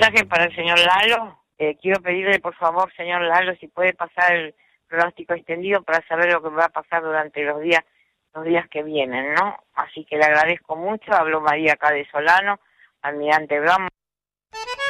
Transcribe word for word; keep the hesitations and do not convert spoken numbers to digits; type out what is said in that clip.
mensaje para el señor Lalo. Eh, quiero pedirle, por favor, señor Lalo, si puede pasar el pronóstico extendido para saber lo que va a pasar durante los días los días que vienen, ¿no? Así que le agradezco mucho. Hablo María acá de Solano, Almirante Brown.